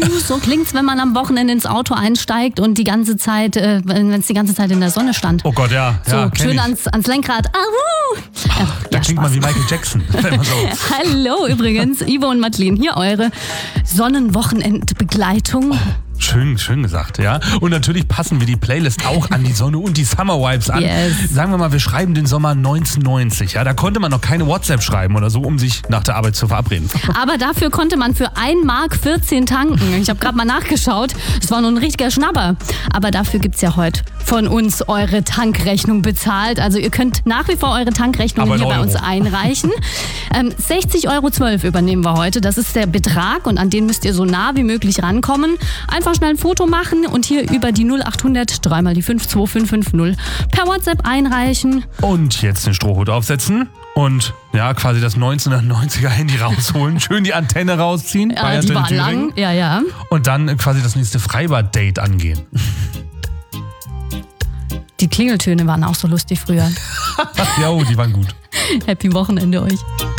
So klingt's, wenn man am Wochenende ins Auto einsteigt und die ganze Zeit, wenn es die ganze Zeit in der Sonne stand. Oh Gott, ja. So, schön ans Lenkrad. Da klingt man wie Michael Jackson. Wenn man so. Hallo übrigens, Ivo und Madeline, hier eure Sonnenwochenendbegleitung. Schön gesagt, ja. Und natürlich passen wir die Playlist auch an die Sonne und die Summer Vibes an. Yes. Sagen wir mal, wir schreiben den Sommer 1990. Ja, da konnte man noch keine WhatsApp schreiben oder so, um sich nach der Arbeit zu verabreden. Aber dafür konnte man für 1,14 Mark tanken. Ich habe gerade mal nachgeschaut. Es war nur ein richtiger Schnapper. Aber dafür gibt's ja heute von uns eure Tankrechnung bezahlt. Also ihr könnt nach wie vor eure Tankrechnung hier bei uns einreichen. 60,12 € übernehmen wir heute. Das ist der Betrag und an den müsst ihr so nah wie möglich rankommen. Einfach schnell ein Foto machen und hier über die 0800 3 mal die 52550 per WhatsApp einreichen. Und jetzt den Strohhut aufsetzen und ja, quasi das 1990er Handy rausholen, schön die Antenne rausziehen. Ja, die war lang, ja. Und dann quasi das nächste Freibad-Date angehen. Die Klingeltöne waren auch so lustig früher. Ja, die waren gut. Happy Wochenende euch.